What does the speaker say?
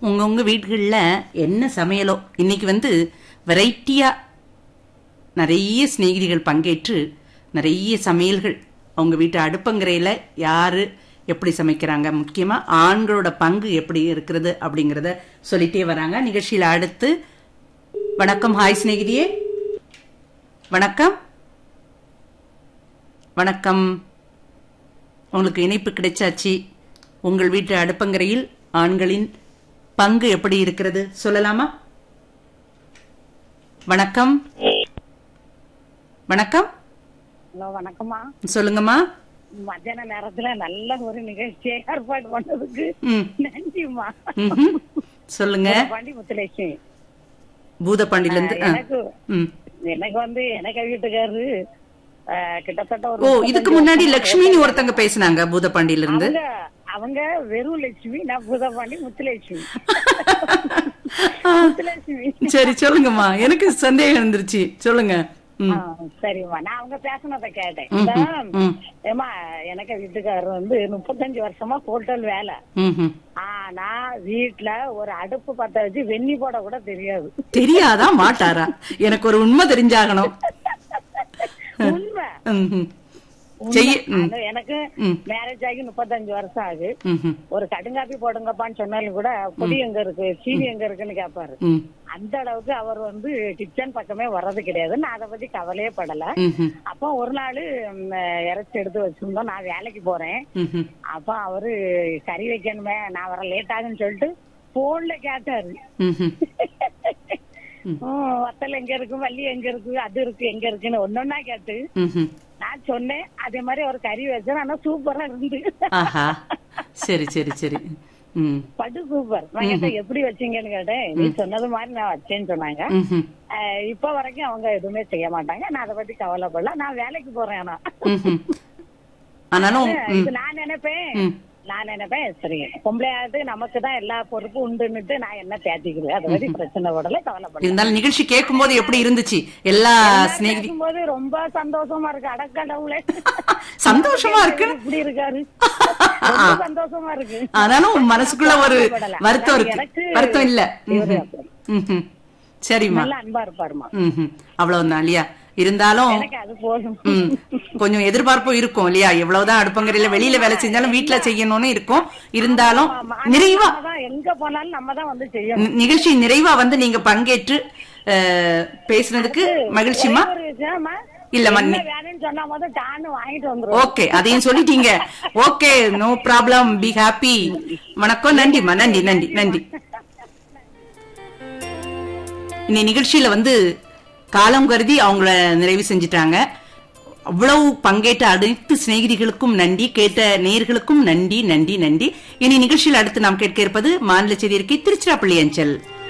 உங்க வீடுகள்ல என்ன சமையலோ இன்னைக்கு வந்து வெரைட்டியா நிறைய சிநேகிதிகள் பங்கேற்று நிறைய சமையல்கள் அவங்க வீட்டு அடுப்பங்கரையில யாரு எப்படி சமைக்கிறாங்க, முக்கியமா ஆண்களோட பங்கு எப்படி இருக்கிறது அப்படிங்கறத சொல்லிட்டே வராங்க. நிகழ்ச்சியில அடுத்து வணக்கம். ஹாய் சிநேகிதியே, வணக்கம். வணக்கம், உங்களுக்கு இணைப்பு கிடைச்சாச்சு. உங்கள் வீட்டு அடுப்பங்கரையில் ஆண்களின் பங்கு எப்படி இருக்கிறது சொல்லலாமா? வணக்கம். வணக்கம். ஹலோ, வணக்கம்மா. சொல்லுங்கம்மா. மத்தியான நேரத்துல நல்ல ஒரு நிகழ்ச்சியை ஏற்பாடு பண்ணதுக்கு நன்றிம்மா. சொல்லுங்க. முத்துலட்சுமி பூதப்பாண்டில இருந்து. எனக்கு வந்து எனக்கு வீட்டுக்காரரு கிட்டத்தட்ட ஒரு இதுக்கு முன்னாடி லட்சுமின்னு ஒருத்தங்க பேசினாங்க பூதப்பாண்டியில இருந்து. அவங்க வெறும் லட்சுமி, நான் பூதப்பாண்டி முத்துலட்சுமி. சரி சொல்லுங்கம்மா, எனக்கு சந்தேகம் இருந்துருச்சு, சொல்லுங்க. சரிம்மா, நான் அவங்க பேசினத கேட்டேன். ஏமா எனக்கு வீட்டுக்காரர் வந்து 35 வருஷமா ஹோட்டல் வேலை. ஆனா வீட்டுல ஒரு அடுப்பு பத்த வச்சு வெண்ணி போட கூட தெரியாது. தெரியாதா மாட்டாரா? எனக்கு ஒரு உண்மை தெரிஞ்சாகணும். உண்மை. எனக்கு மேரேஜ் ஆகி 35 வருஷம் ஆகுது. ஒரு கடுங்காப்பி போடுங்கப்பான்னு சொன்னாலும் கூட பொடி எங்க இருக்கு, சீனி எங்க இருக்குன்னு கேட்பாரு. அந்த அளவுக்கு அவர் வந்து கிச்சன் பக்கமே வர்றது கிடையாது. நான் அதை பத்தி கவலையே படல. அப்ப ஒரு நாள் இறைச்சி எடுத்து வச்சிருந்தோம், நான் வேலைக்கு போறேன். அப்ப அவரு கறி வைக்கணுமே, நான் வர லேட் ஆகுன்னு சொல்லிட்டு போன்ல கேட்டாரு. வத்தல் எங்க இருக்கு, வள்ளி எங்க இருக்கு, அது இருக்கு எங்க இருக்குன்னு ஒன்னொன்னா கேட்டு நான் சொன்னேன். அதே மாதிரி ஒரு கறி வச்சேன், ஆனா சூப்பரா இருந்து. சரி சரி சரி, படு சூப்பர். நான் கேட்டேன் எப்படி வச்சீங்கன்னு கேட்டேன். நீ சொன்னது மாதிரி நான் வச்சேன்னு சொன்னாங்க. இப்ப வரைக்கும் அவங்க எதுவுமே செய்ய மாட்டாங்க. நான் அதை பத்தி கவலைப்படல, நான் வேலைக்கு போறேன். ஆனா நான் நினைப்பேன் சரி பொம்பளையாவது நமக்கு தான் எல்லா பொறுப்பும் உண்டுன்னுட்டு நான் என்ன தேத்திக்கிறேன். அதை பத்தி பிரச்சனை படல, கவலைப்படல. இருந்தாலும் நிகழ்ச்சி கேட்கும் போது எப்படி இருந்துச்சு? எல்லா கேட்கும் போது ரொம்ப சந்தோஷமா இருக்கு. அடக்கடவுளே, சந்தோஷமா இருக்கு. இப்படி இருக்காரு, சந்தோஷமா இருக்கு. ஆனாலும் மனசுக்குள்ள ஒரு வருத்தம் இருக்கு. வருத்தம் இல்ல. சரிம்மா, நல்லா அன்பா இருப்பாருமா. அவ்வளவுதான் இல்லையா? இருந்தாலும் கொஞ்சம் எதிர்பார்ப்பும் இருக்கும் இல்லையா? எவ்வளவுதான் அடுப்பங்கரையில வெளியில வேலை செஞ்சாலும் வீட்டுல செய்யணும்னு இருக்கும். இருந்தாலும் நிறைவா எங்க போனாலும் நம்ம தான் வந்து செய்யணும். நிகழ்ச்சி நிறைவா வந்து நீங்க பங்கேற்று பேசுனதுக்கு மகிழ்ச்சிமா. இல்லம்மா, ஓகே, அதையும் சொல்லிட்டீங்க. Okay, no problem, be happy. வணக்கம், நன்றிமா, நன்றி நன்றி நன்றி. இந்த நிகழ்ச்சியில வந்து காலம் கருதி அவங்கள நிறைவு செஞ்சிட்டாங்க. அவ்வளவு பங்கேற்ற அனைத்து சிநேகிதிகளுக்கும் நன்றி, கேட்ட நேயர்களுக்கும் நன்றி நன்றி நன்றி. இனி நிகழ்ச்சியில் அடுத்து நாம் கேட்க இருப்பது மாநில செய்தி அறிக்கை, திருச்சிராப்பள்ளி அஞ்சல்.